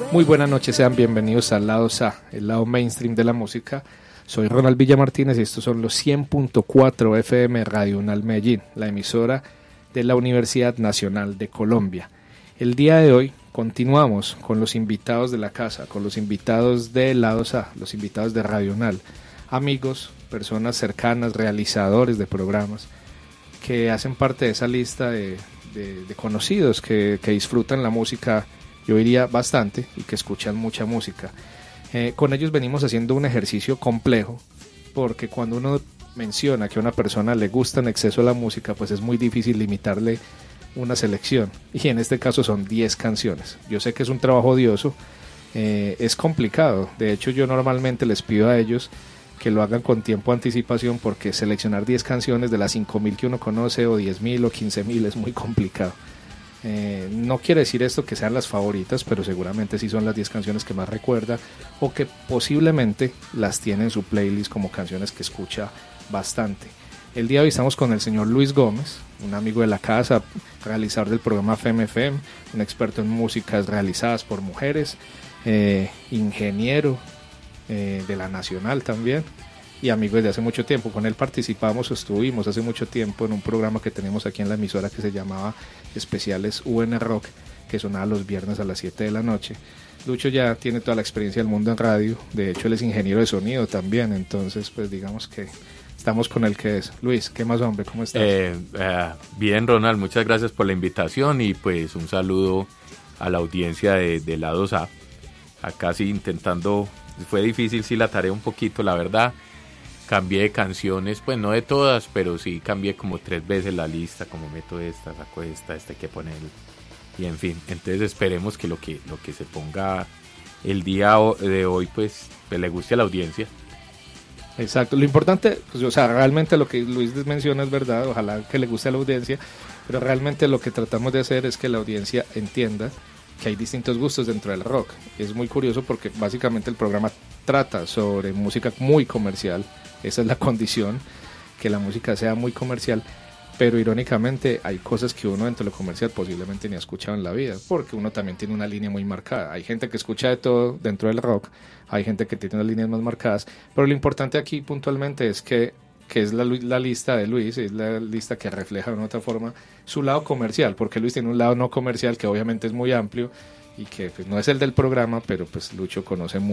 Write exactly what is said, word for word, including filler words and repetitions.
Muy buenas noches, sean bienvenidos al lado S A, el lado mainstream de la música. Soy Ronald Villamartínez y estos son los cien punto cuatro F M Radio UNAL Medellín, la emisora de la Universidad Nacional de Colombia. El día de hoy continuamos con los invitados de la casa, con los invitados del lado S A, los invitados de Radio UNAL, amigos, personas cercanas, realizadores de programas que hacen parte de esa lista de, de, de conocidos que, que disfrutan la música, yo diría bastante, y que escuchan mucha música. Eh, con ellos venimos haciendo un ejercicio complejo, porque cuando uno menciona que a una persona le gusta en exceso la música, pues es muy difícil limitarle una selección, y en este caso son diez canciones. Yo sé que es un trabajo odioso, eh, es complicado. De hecho, yo normalmente les pido a ellos que lo hagan con tiempo de anticipación, porque seleccionar diez canciones de las cinco mil que uno conoce, o diez mil o quince mil, es muy complicado. Eh, no quiere decir esto que sean las favoritas, pero seguramente sí son las diez canciones que más recuerda, o que posiblemente las tiene en su playlist como canciones que escucha bastante. El día de hoy estamos con el señor Luis Gómez, un amigo de la casa, realizador del programa F M F M, un experto en músicas realizadas por mujeres, eh, ingeniero eh, de la Nacional también, y amigo desde hace mucho tiempo. Con él participamos o estuvimos hace mucho tiempo en un programa que tenemos aquí en la emisora que se llamaba Especiales U N Rock, que sonaba los viernes a las siete de la noche. Lucho ya tiene toda la experiencia del mundo en radio, de hecho él es ingeniero de sonido también, entonces pues digamos que estamos con el que es. Luis, ¿qué más, hombre? ¿Cómo estás? Eh, eh, bien, Ronald, muchas gracias por la invitación y pues un saludo a la audiencia de, de Lado S A. Acá sí intentando, fue difícil, sí la tarea un poquito, la verdad. Cambié de canciones, pues no de todas, pero sí cambié como tres veces la lista, como meto esta, saco esta, esta hay que poner, y en fin, entonces esperemos que lo que lo que se ponga el día de hoy, pues, pues le guste a la audiencia. Exacto, lo importante, pues, o sea, realmente lo que Luis menciona es verdad, ojalá que le guste a la audiencia, pero realmente lo que tratamos de hacer es que la audiencia entienda que hay distintos gustos dentro del rock. Es muy curioso porque básicamente el programa trata sobre música muy comercial. Esa es la condición, que la música sea muy comercial, pero irónicamente hay cosas que uno dentro de lo comercial posiblemente ni ha escuchado en la vida, porque uno también tiene una línea muy marcada. Hay gente que escucha de todo dentro del rock, hay gente que tiene unas líneas más marcadas, pero lo importante aquí puntualmente es que, que es la, la lista de Luis, es la lista que refleja de una otra forma su lado comercial, porque Luis tiene un lado no comercial que obviamente es muy amplio y que pues, no es el del programa, pero pues Lucho conoce mucho